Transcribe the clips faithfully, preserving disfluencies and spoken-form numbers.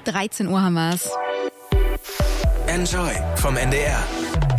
dreizehn Uhr haben wir's. Enjoy vom N D R.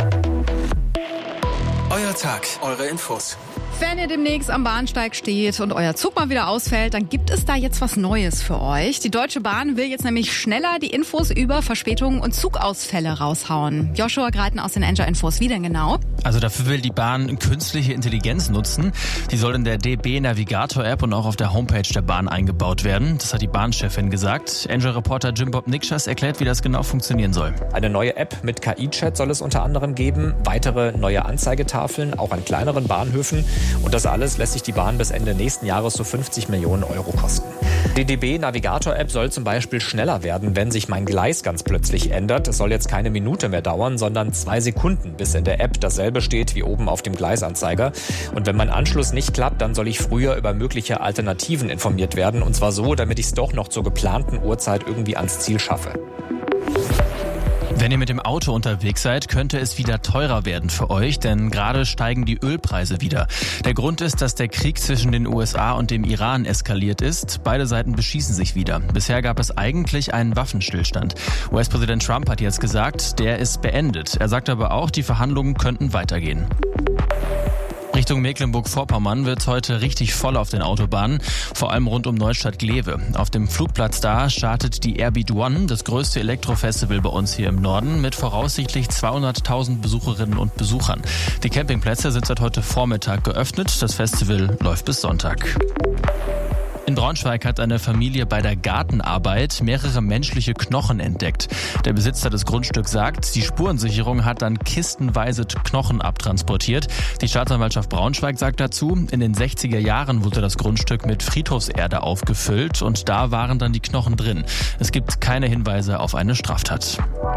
Euer Tag, eure Infos. Wenn ihr demnächst am Bahnsteig steht und euer Zug mal wieder ausfällt, dann gibt es da jetzt was Neues für euch. Die Deutsche Bahn will jetzt nämlich schneller die Infos über Verspätungen und Zugausfälle raushauen. Joshua Greiten aus den Enjoy-Infos. Wie denn genau? Also dafür will die Bahn künstliche Intelligenz nutzen. Die soll in der D B Navigator-App und auch auf der Homepage der Bahn eingebaut werden. Das hat die Bahnchefin gesagt. Enjoy-Reporter Jim Bob Nikschas erklärt, wie das genau funktionieren soll. Eine neue App mit K I-Chat soll es unter anderem geben. Weitere neue Anzeigetafeln, auch an kleineren Bahnhöfen. Und das alles lässt sich die Bahn bis Ende nächsten Jahres so fünfzig Millionen Euro kosten. Die D B Navigator-App soll zum Beispiel schneller werden, wenn sich mein Gleis ganz plötzlich ändert. Es soll jetzt keine Minute mehr dauern, sondern zwei Sekunden, bis in der App dasselbe steht wie oben auf dem Gleisanzeiger. Und wenn mein Anschluss nicht klappt, dann soll ich früher über mögliche Alternativen informiert werden. Und zwar so, damit ich es doch noch zur geplanten Uhrzeit irgendwie ans Ziel schaffe. Wenn ihr mit dem Auto unterwegs seid, könnte es wieder teurer werden für euch, denn gerade steigen die Ölpreise wieder. Der Grund ist, dass der Krieg zwischen den U S A und dem Iran eskaliert ist. Beide Seiten beschießen sich wieder. Bisher gab es eigentlich einen Waffenstillstand. U S-Präsident Trump hat jetzt gesagt, der ist beendet. Er sagt aber auch, die Verhandlungen könnten weitergehen. Richtung Mecklenburg-Vorpommern wird es heute richtig voll auf den Autobahnen, vor allem rund um Neustadt-Glewe. Auf dem Flugplatz da startet die Airbeat One, das größte Elektrofestival bei uns hier im Norden, mit voraussichtlich zweihunderttausend Besucherinnen und Besuchern. Die Campingplätze sind seit heute Vormittag geöffnet. Das Festival läuft bis Sonntag. In Braunschweig hat eine Familie bei der Gartenarbeit mehrere menschliche Knochen entdeckt. Der Besitzer des Grundstücks sagt, die Spurensicherung hat dann kistenweise Knochen abtransportiert. Die Staatsanwaltschaft Braunschweig sagt dazu, in den sechziger Jahren wurde das Grundstück mit Friedhofserde aufgefüllt und da waren dann die Knochen drin. Es gibt keine Hinweise auf eine Straftat.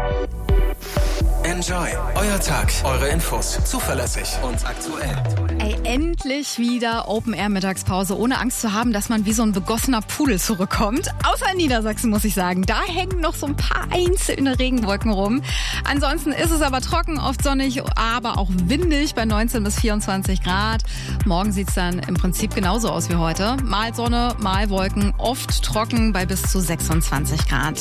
Enjoy, euer Tag, eure Infos, zuverlässig und aktuell. Ey, endlich wieder Open-Air-Mittagspause, ohne Angst zu haben, dass man wie so ein begossener Pudel zurückkommt. Außer in Niedersachsen, muss ich sagen. Da hängen noch so ein paar einzelne Regenwolken rum. Ansonsten ist es aber trocken, oft sonnig, aber auch windig bei neunzehn bis vierundzwanzig Grad. Morgen sieht's dann im Prinzip genauso aus wie heute. Mal Sonne, mal Wolken, oft trocken bei bis zu sechsundzwanzig Grad.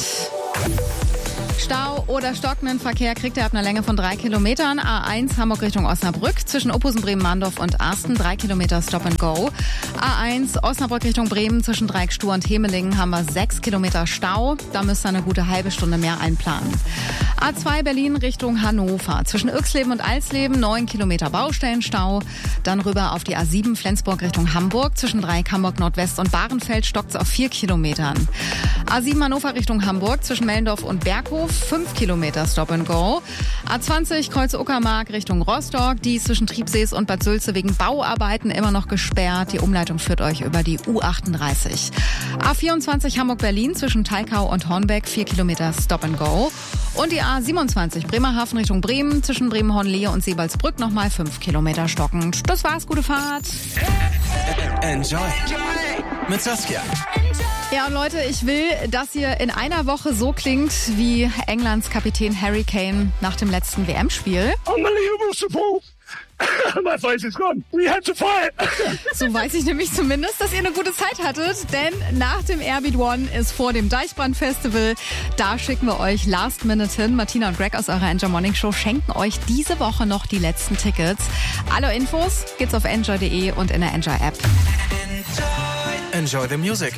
Stau oder stockenden Verkehr kriegt ihr ab einer Länge von drei Kilometern. A eins Hamburg Richtung Osnabrück zwischen Oppusen, Bremen-Mandorf und Arsten. Drei Kilometer Stop and Go. A eins Osnabrück Richtung Bremen zwischen Dreieckstuhr und Hemelingen haben wir sechs Kilometer Stau. Da müsst ihr eine gute halbe Stunde mehr einplanen. A zwei Berlin Richtung Hannover zwischen Irxleben und Alsleben. Neun Kilometer Baustellenstau. Dann rüber auf die A sieben Flensburg Richtung Hamburg zwischen Dreieck Hamburg Nordwest und Bahrenfeld stockt's auf vier Kilometern. A sieben Hannover Richtung Hamburg zwischen Mellendorf und Berghof. fünf Kilometer Stop and Go. A zwanzig Kreuz-Uckermark Richtung Rostock. Die ist zwischen Triebsees und Bad Sülze wegen Bauarbeiten immer noch gesperrt. Die Umleitung führt euch über die U achtunddreißig. A vierundzwanzig Hamburg-Berlin zwischen Thalkau und Hornbeck. vier Kilometer Stop and Go. Und die A siebenundzwanzig Bremerhaven Richtung Bremen zwischen Bremen-Hornlehe und Seebalsbrück nochmal fünf Kilometer stockend. Das war's, gute Fahrt. Enjoy mit Saskia. Ja, und Leute, ich will, dass ihr in einer Woche so klingt wie Englands Kapitän Harry Kane nach dem letzten W M-Spiel. Unbelievable support. My voice is gone. We had to fight. So weiß ich nämlich zumindest, dass ihr eine gute Zeit hattet, denn nach dem Airbeat One ist vor dem Deichbrand-Festival. Da schicken wir euch Last Minute hin. Martina und Greg aus eurer Enjoy Morning Show schenken euch diese Woche noch die letzten Tickets. Alle Infos gibt's auf enjoy punkt de und in der Enjoy-App. Enjoy the music.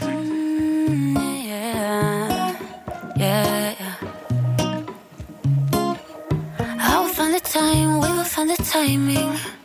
Yeah, yeah, yeah. I will find the time, we will find the timing.